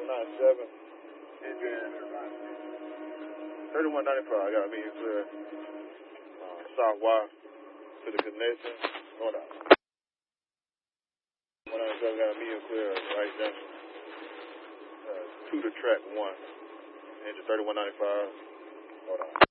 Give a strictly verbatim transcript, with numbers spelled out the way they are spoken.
ninety-seven. And then thirty-one ninety-five, I got a medium clear. Uh, South Y to the connection. Hold on. one ninety-seven got a medium clear right junction. Uh, two to track one. Engine thirty-one ninety-five. Hold on.